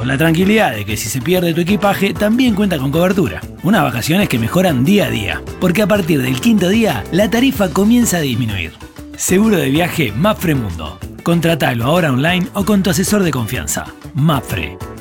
con la tranquilidad de que si se pierde tu equipaje también cuenta con cobertura. Unas vacaciones que mejoran día a día, porque a partir del quinto día la tarifa comienza a disminuir. Seguro de viaje Mapfre Mundo. Contratalo ahora online o con tu asesor de confianza. Mapfre.